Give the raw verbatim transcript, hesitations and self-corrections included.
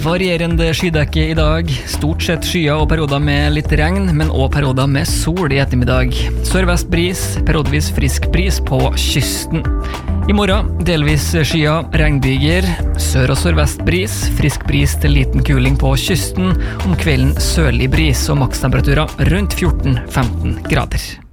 Varierende skydekke i dag, stort sett skyer og perioder med litt regn, men også perioder med sol i ettermiddag. Sørvest bris, periodevis frisk bris på kysten. I morgen delvis skyer, regnbyger, sør- og sørvest bris, frisk bris til liten kuling på kysten, om kvelden sørlig bris og makstemperaturer rundt fjorten til femten grader.